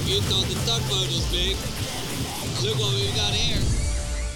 If you thought the tugboat was big, look what we've got here.